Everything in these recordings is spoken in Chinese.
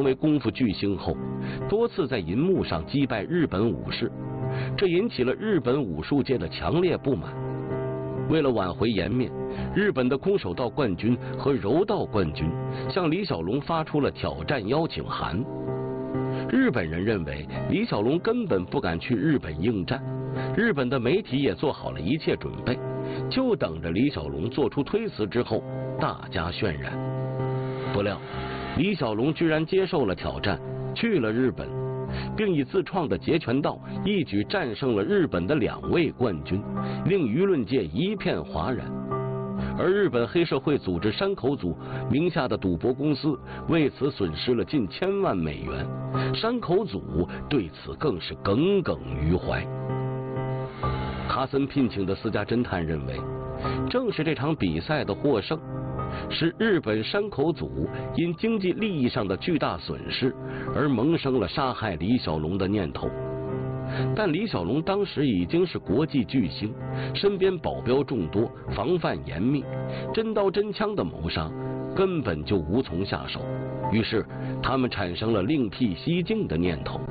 成为功夫巨星后，多次在银幕上击败日本武士，这引起了日本武术界的强烈不满。为了挽回颜面，日本的空手道冠军和柔道冠军向李小龙发出了挑战邀请函。日本人认为李小龙根本不敢去日本应战，日本的媒体也做好了一切准备，就等着李小龙做出推辞之后大加渲染。不料李小龙居然接受了挑战，去了日本，并以自创的截拳道一举战胜了日本的2位冠军，令舆论界一片哗然。而日本黑社会组织山口组名下的赌博公司为此损失了近1000万美元，山口组对此更是耿耿于怀。哈森聘请的私家侦探认为，正是这场比赛的获胜，使日本山口组因经济利益上的巨大损失而萌生了杀害李小龙的念头。但李小龙当时已经是国际巨星，身边保镖众多，防范严密，真刀真枪的谋杀根本就无从下手，于是他们产生了另辟蹊径的念头。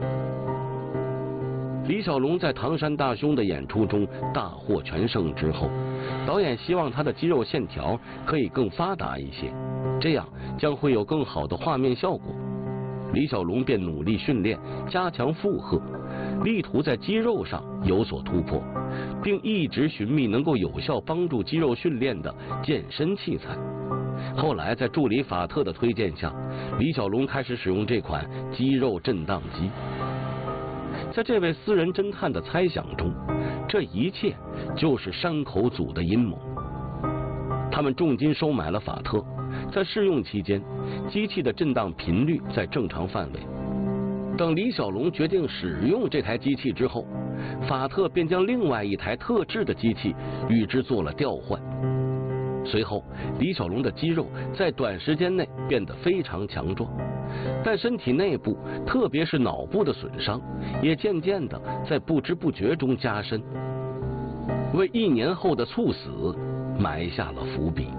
李小龙在唐山大兄的演出中大获全胜之后，导演希望他的肌肉线条可以更发达一些，这样将会有更好的画面效果。李小龙便努力训练，加强负荷，力图在肌肉上有所突破，并一直寻觅能够有效帮助肌肉训练的健身器材。后来在助理法特的推荐下，李小龙开始使用这款肌肉震荡机。在这位私人侦探的猜想中，这一切就是山口组的阴谋。他们重金收买了法特，在试用期间，机器的震荡频率在正常范围。等李小龙决定使用这台机器之后，法特便将另外一台特制的机器与之做了调换。随后，李小龙的肌肉在短时间内变得非常强壮，但身体内部，特别是脑部的损伤，也渐渐的在不知不觉中加深，为1年后的猝死埋下了伏笔。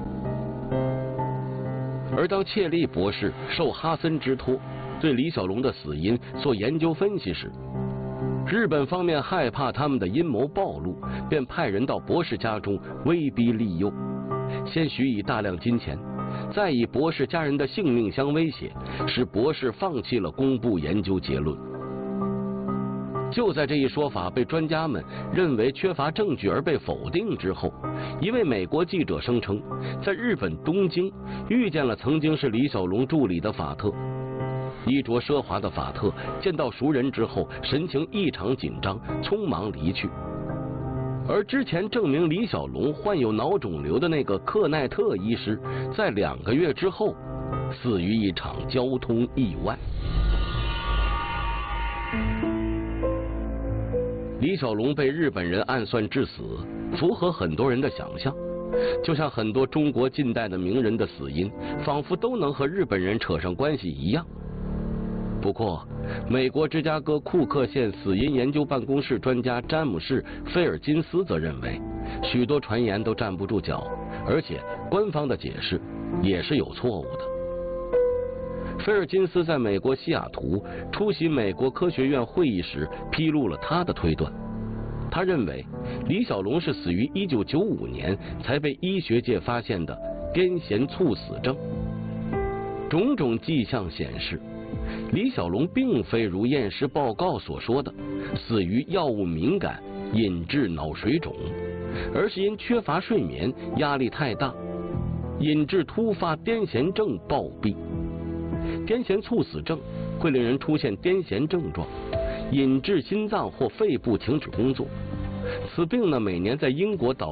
而当切利博士受哈森之托，对李小龙的死因做研究分析时，日本方面害怕他们的阴谋暴露，便派人到博士家中威逼利诱，先许以大量金钱，再以博士家人的性命相威胁，使博士放弃了公布研究结论。就在这一说法被专家们认为缺乏证据而被否定之后，一位美国记者声称，在日本东京遇见了曾经是李小龙助理的法特。衣着奢华的法特见到熟人之后，神情异常紧张，匆忙离去。而之前证明李小龙患有脑肿瘤的那个克奈特医师，在2个月之后死于一场交通意外。李小龙被日本人暗算致死，符合很多人的想象，就像很多中国近代的名人的死因仿佛都能和日本人扯上关系一样。不过，美国芝加哥库克县死因研究办公室专家詹姆士·菲尔金斯则认为，许多传言都站不住脚，而且官方的解释也是有错误的。菲尔金斯在美国西雅图出席美国科学院会议时披露了他的推断。他认为李小龙是死于1995年才被医学界发现的癫痫猝死症。种种迹象显示，李小龙并非如验尸报告所说的死于药物敏感引致脑水肿，而是因缺乏睡眠、压力太大，引致突发癫痫症暴毙。癫痫猝死症会令人出现癫痫症状，引致心脏或肺部停止工作。此病呢，每年在英国导